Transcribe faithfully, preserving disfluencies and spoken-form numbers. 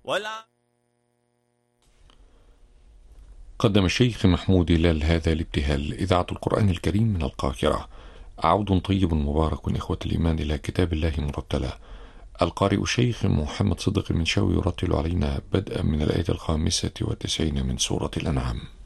ولا قدم الشيخ محمود هلال هذا الابتهال إذاعة القرآن الكريم من القاهرة. عود طيب مبارك إخوة الإيمان إلى كتاب الله مرتلا. القارئ الشيخ محمد صدق المنشاوي يرتل علينا بدءا من الآية الخامسة والتسعين من سورة الأنعام.